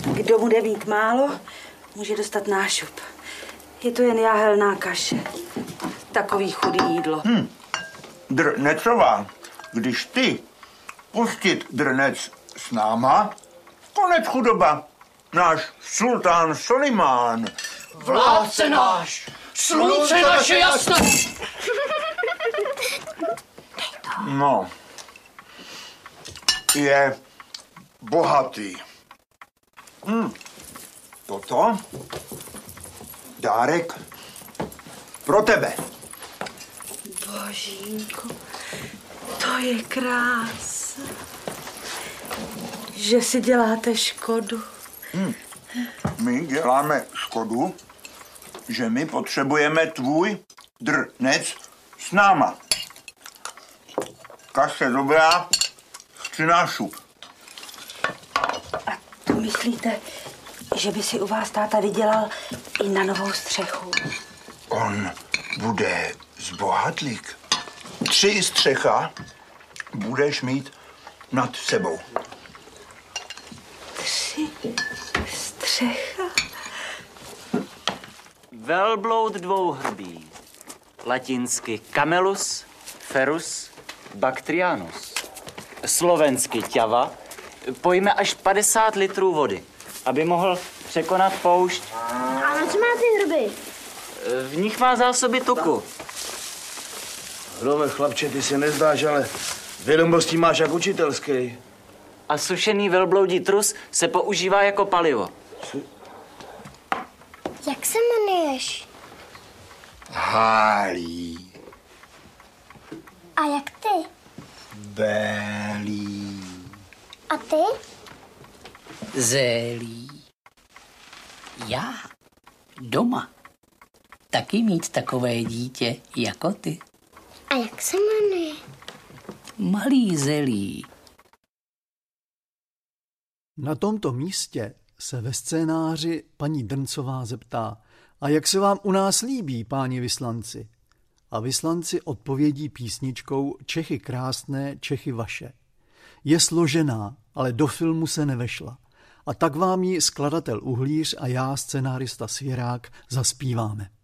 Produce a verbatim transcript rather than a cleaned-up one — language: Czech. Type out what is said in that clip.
Kdo bude mít málo, může dostat nášup. Je to jen jáhelná kaše. Takový chudý jídlo. Hm. Drnecová, když ty pustit drnec s náma, konec chudoba. Náš sultán Solimán. Vládce náš, slunce naše jasné. No, je bohatý. Hm. Toto dárek pro tebe. Božínku, to je krása. Že si děláte škodu. Hm. My děláme škodu, že my potřebujeme tvůj drnec s náma. Kaše dobrá, chci nášup. A to myslíte, že by si u vás táta vydělal i na novou střechu? On bude zbohatlík. Tři střecha budeš mít nad sebou. Tři střecha? Velbloud dvouhrbý. Latinsky Camelus ferus bactrianus. Slovensky ťava. Pojme až padesát litrů vody, aby mohl překonat poušť. A na co má ty hrby? V nich má zásoby tuku. Hlove, chlapče, ty se nezdáš, ale vědomostí máš jak učitelský. A sušený velbloudí trus se používá jako palivo. Jak se jmenuješ? Hálí. A jak ty? Bélí. A ty? Zélí. Já doma taky mít takové dítě jako ty. A jak se jmenuje? Malý Zelí. Na tomto místě se ve scénáři paní Drncová zeptá: a jak se vám u nás líbí, páni vyslanci? A vyslanci odpovědí písničkou Čechy krásné, Čechy vaše. Je složená, ale do filmu se nevešla. A tak vám ji skladatel Uhlíř a já, scenárista Svěrák, zaspíváme.